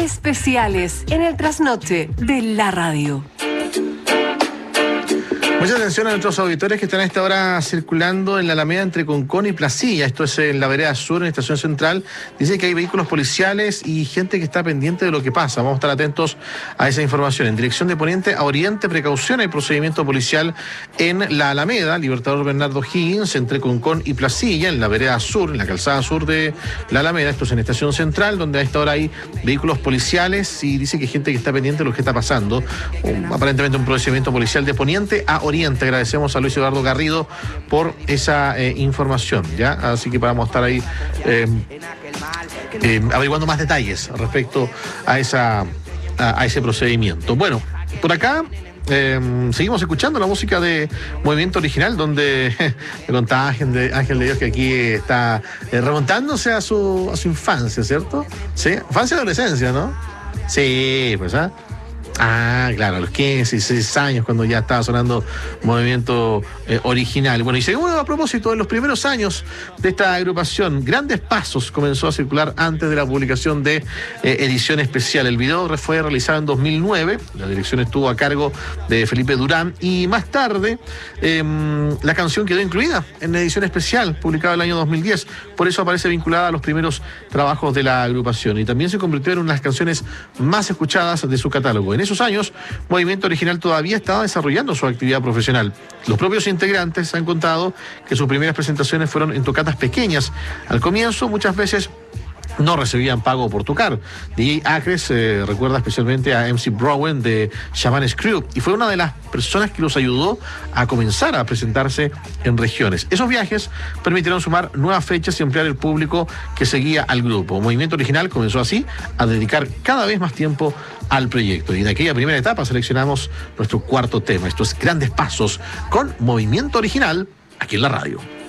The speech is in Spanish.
especiales en el trasnoche de la radio. Mucha atención a nuestros auditores que están a esta hora circulando en la Alameda entre Concón y Placilla. Esto es en la vereda sur, en la estación central. Dice que hay vehículos policiales y gente que está pendiente de lo que pasa. Vamos a estar atentos a esa información. En dirección de poniente a oriente, precaución, hay procedimiento policial en la Alameda, Libertador Bernardo Higgins, entre Concón y Placilla, en la vereda sur, en la calzada sur de la Alameda. Esto es en la estación central, donde a esta hora hay vehículos policiales y dice que hay gente que está pendiente de lo que está pasando. Aparentemente un procedimiento policial de poniente a oriente. Agradecemos a Luis Eduardo Garrido por esa información, ¿ya? Así que vamos a estar ahí averiguando más detalles respecto a ese procedimiento. Bueno, por acá seguimos escuchando la música de Movimiento Original, donde me contaba Ángel de Dios que aquí está remontándose a su infancia, ¿cierto? Sí, infancia y adolescencia, ¿no? Sí, pues, claro, a los 15, 16 años, cuando ya estaba sonando Movimiento Original. Bueno, y según a propósito de los primeros años de esta agrupación, Grandes Pasos comenzó a circular antes de la publicación de Edición Especial. El video fue realizado en 2009, la dirección estuvo a cargo de Felipe Durán, y más tarde la canción quedó incluida en la Edición Especial, publicada el año 2010. Por eso aparece vinculada a los primeros trabajos de la agrupación, y también se convirtió en una de las canciones más escuchadas de su catálogo. En esos años, Movimiento Original todavía estaba desarrollando su actividad profesional. Los propios integrantes han contado que sus primeras presentaciones fueron en tocatas pequeñas. Al comienzo, muchas veces no recibían pago por tocar. DJ Acres recuerda especialmente a MC Browen de Shaman Crew, y fue una de las personas que los ayudó a comenzar a presentarse en regiones. Esos viajes permitieron sumar nuevas fechas y ampliar el público que seguía al grupo. Movimiento Original comenzó así a dedicar cada vez más tiempo al proyecto, y en aquella primera etapa seleccionamos nuestro cuarto tema. Esto es Grandes Pasos con Movimiento Original aquí en la radio.